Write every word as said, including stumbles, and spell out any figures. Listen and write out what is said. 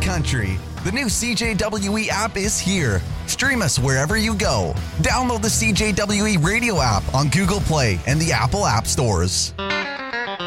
country. The new C J W E app is here. Stream us wherever you go. Download the C J W E radio app on Google Play and the Apple App Stores.